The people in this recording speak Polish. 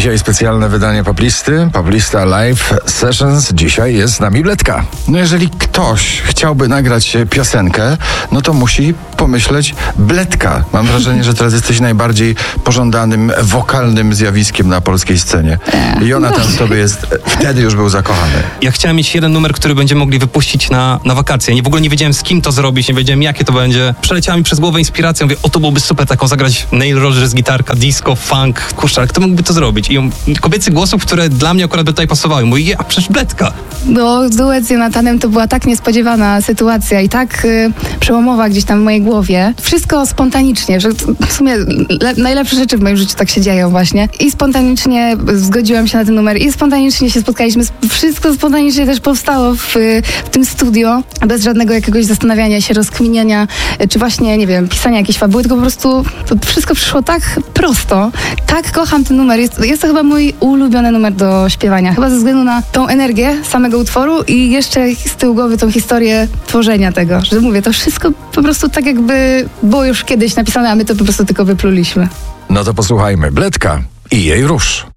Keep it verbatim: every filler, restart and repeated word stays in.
Dzisiaj specjalne wydanie Poplisty, Poplista Live Sessions. Dzisiaj jest z nami Bledka. No jeżeli ktoś chciałby nagrać piosenkę, no to musi pomyśleć Bledka. Mam wrażenie, że teraz jesteś najbardziej pożądanym wokalnym zjawiskiem na polskiej scenie. Jonatan w tobie jest, wtedy już był zakochany. Ja chciałem mieć jeden numer, który będziemy mogli wypuścić na, na wakacje. Nie, w ogóle nie wiedziałem, z kim to zrobić, nie wiedziałem, jakie to będzie. Przeleciała mi przez głowę inspiracja, mówię, o, to byłoby super taką zagrać Neil Rogers, gitarka, disco, funk, kurczę, ale kto mógłby to zrobić? I kobiecy głosów, które dla mnie akurat by tutaj pasowały. Mówię, ja, przecież Bledka. No, duet z Jonatanem to była tak niespodziewana sytuacja i tak y, przełomowa gdzieś tam w mojej głowie. Wszystko spontanicznie, że w sumie le- najlepsze rzeczy w moim życiu tak się dzieją właśnie. I spontanicznie zgodziłam się na ten numer i spontanicznie się spotkaliśmy. Wszystko spontanicznie też powstało w, w tym studio, bez żadnego jakiegoś zastanawiania się, rozkminiania, czy właśnie, nie wiem, pisania jakiejś fabuły, tylko po prostu to wszystko przyszło tak prosto. Tak kocham ten numer. Jest, jest to chyba mój ulubiony numer do śpiewania. Chyba ze względu na tą energię samego utworu i jeszcze z tyłu głowy tą historię tworzenia tego. Że mówię, to wszystko po prostu tak jakby było już kiedyś napisane, a my to po prostu tylko wypluliśmy. No to posłuchajmy. Bledka i jej róż.